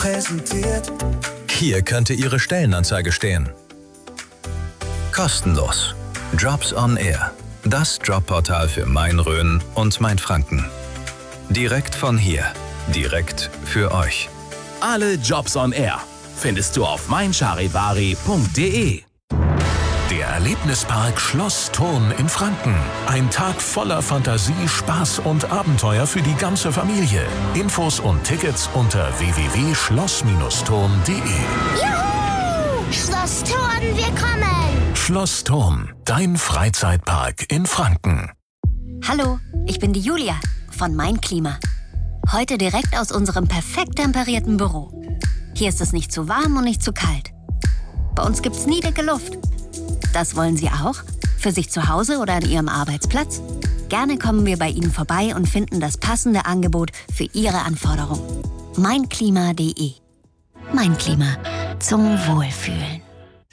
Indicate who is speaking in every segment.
Speaker 1: präsentiert.
Speaker 2: Hier könnte Ihre Stellenanzeige stehen. Kostenlos. Jobs on Air. Das Jobportal für Main-Rhön und Mainfranken. Direkt von hier. Direkt für euch.
Speaker 3: Alle Jobs on Air findest du auf meincharivari.de.
Speaker 4: Der Erlebnispark Schloss Thurn in Franken. Ein Tag voller Fantasie, Spaß und Abenteuer für die ganze Familie. Infos und Tickets unter www.schloss-thurn.de.
Speaker 5: Juhu! Schloss Thurn, wir kommen!
Speaker 4: Schloss Thurn, dein Freizeitpark in Franken.
Speaker 6: Hallo, ich bin die Julia von Mein Klima. Heute direkt aus unserem perfekt temperierten Büro. Hier ist es nicht zu warm und nicht zu kalt. Bei uns gibt's nie dicke Luft. Das wollen Sie auch? Für sich zu Hause oder an Ihrem Arbeitsplatz? Gerne kommen wir bei Ihnen vorbei und finden das passende Angebot für Ihre Anforderungen. Meinklima.de. Mein Klima. Zum Wohlfühlen.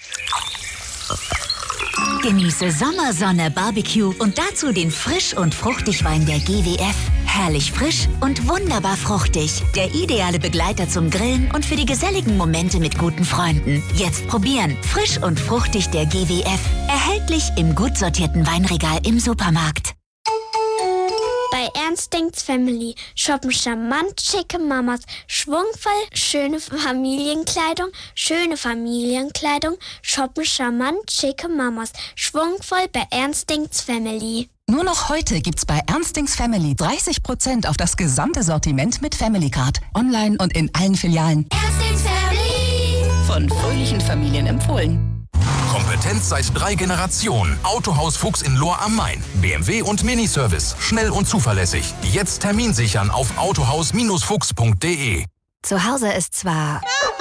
Speaker 7: Genieße Sommersonne, Barbecue und dazu den Frisch- und Fruchtigwein der GWF. Herrlich frisch und wunderbar fruchtig. Der ideale Begleiter zum Grillen und für die geselligen Momente mit guten Freunden. Jetzt probieren. Frisch und fruchtig der GWF. Erhältlich im gut sortierten Weinregal im Supermarkt.
Speaker 5: Bei Ernst Denkt's Family shoppen charmant schicke Mamas, schwungvoll schöne Familienkleidung, shoppen charmant schicke Mamas, schwungvoll bei Ernst Denkt's Family.
Speaker 8: Nur noch heute gibt's bei Ernst Denkt's Family 30% auf das gesamte Sortiment mit Family Card. Online und in allen Filialen.
Speaker 5: Ernst Denkt's Family.
Speaker 8: Von fröhlichen Familien empfohlen.
Speaker 4: Kompetenz seit 3 Generationen. Autohaus Fuchs in Lohr am Main. BMW und Miniservice. Schnell und zuverlässig. Jetzt Termin sichern auf autohaus-fuchs.de.
Speaker 6: Zu Hause ist zwar